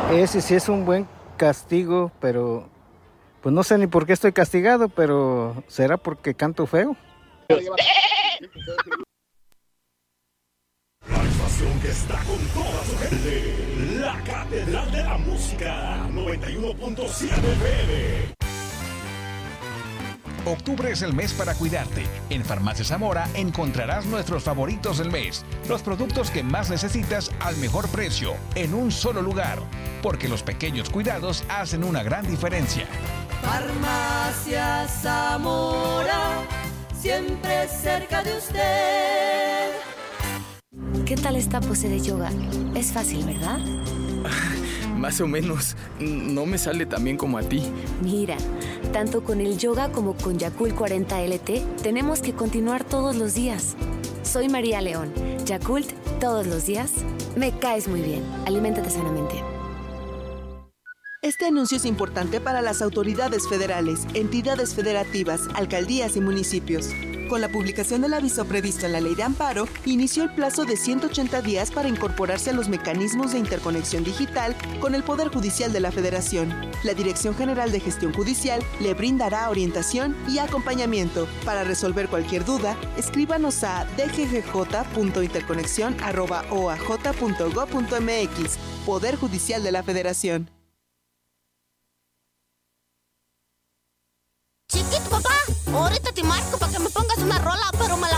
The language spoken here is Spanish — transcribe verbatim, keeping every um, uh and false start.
Ese sí es un buen castigo, pero pues no sé ni por qué estoy castigado, pero ¿será porque canto feo? La estación que está con toda su gente, la Catedral de la Música, noventa y uno punto siete F M. Octubre es el mes para cuidarte. En Farmacia Zamora encontrarás nuestros favoritos del mes, los productos que más necesitas al mejor precio, en un solo lugar, porque los pequeños cuidados hacen una gran diferencia. Farmacia Zamora, siempre cerca de usted. ¿Qué tal esta pose de yoga? Es fácil, ¿verdad? Más o menos. No me sale tan bien como a ti. Mira, tanto con el yoga como con Yakult cuarenta L T, tenemos que continuar todos los días. Soy María León. Yakult, todos los días. Me caes muy bien. Aliméntate sanamente. Este anuncio es importante para las autoridades federales, entidades federativas, alcaldías y municipios. Con la publicación del aviso previsto en la Ley de Amparo, inició el plazo de ciento ochenta días para incorporarse a los mecanismos de interconexión digital con el Poder Judicial de la Federación. La Dirección General de Gestión Judicial le brindará orientación y acompañamiento. Para resolver cualquier duda, escríbanos a d g g j punto interconexión arroba o a j punto gob punto m x. Poder Judicial de la Federación. Chiquito, papá, ahorita te marco para que me pongas una rola, pero me la